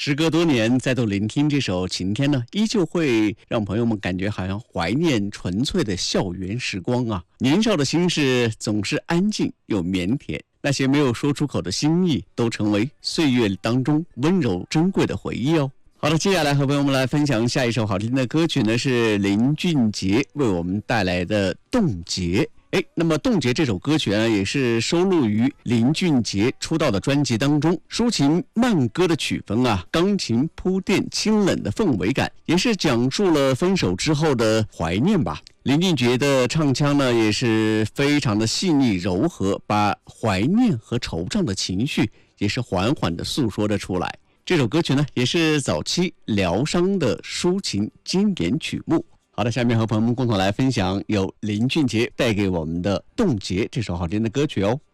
时隔多年再度聆听这首《晴天》呢，依旧会让朋友们感觉好像怀念纯粹的校园时光啊。年少的心事总是安静又腼腆，那些没有说出口的心意，都成为岁月当中温柔珍贵的回忆哦。好的，接下来和朋友们来分享下一首好听的歌曲呢，是林俊杰为我们带来的《冻结》。那么《冻结》这首歌曲呢，也是收录于林俊杰出道的专辑当中，抒情慢歌的曲风啊，钢琴铺垫清冷的氛围感，也是讲述了分手之后的怀念吧。林俊杰的唱腔呢，也是非常的细腻柔和，把怀念和惆怅的情绪也是缓缓的诉说了出来。这首歌曲呢，也是早期疗伤的抒情经典曲目。好的，下面和朋友们共同来分享由林俊杰带给我们的《冻结》这首好听的歌曲哦。